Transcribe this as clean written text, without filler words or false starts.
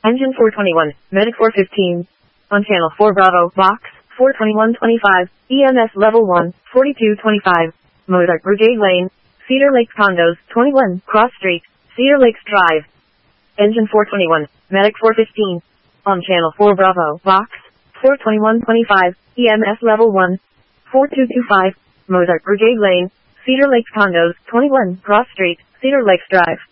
Engine 421, Medic 415. On channel 4 Bravo, box 42125, EMS level 1, 4225. Mozart Brigade Lane, Cedar Lakes Condos, 21, Cross Street, Cedar Lakes Drive. Engine 421, Medic 415. On channel 4 Bravo, box 42125, EMS level 1, 4225. Mozart Brigade Lane, Cedar Lakes Condos, 21, Cross Street, Cedar Lakes Drive.